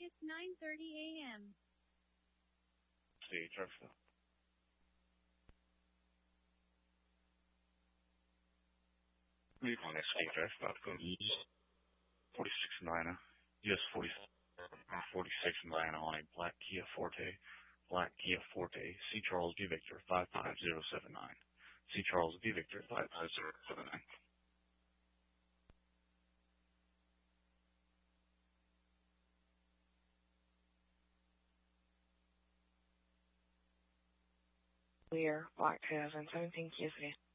It's 9:30 a.m. See, Jefferson. We're going to escape Jefferson. 46 US 46 on a black Kia Forte. Black Kia Forte. C. Charles V. Victor 55079. C. Charles V. Victor 55079. Clear, Black 2017 Kia City.